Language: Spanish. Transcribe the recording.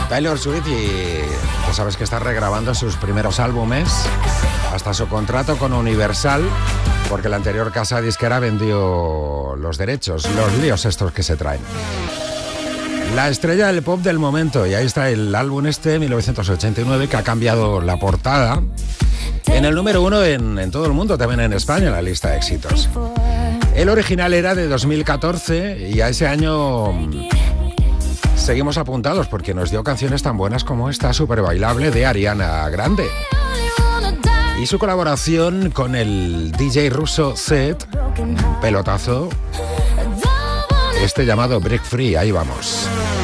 Taylor Swift, y ya sabes que está regrabando sus primeros álbumes hasta su contrato con Universal, porque la anterior casa disquera vendió los derechos, los líos estos que se traen. La estrella del pop del momento, y ahí está el álbum 1989, que ha cambiado la portada en el número 1 en todo el mundo, también en España, en la lista de éxitos. El original era de 2014 y a ese año seguimos apuntados porque nos dio canciones tan buenas como esta, súper bailable, de Ariana Grande. Y su colaboración con el DJ ruso Zed, un pelotazo, este llamado Break Free. Ahí vamos.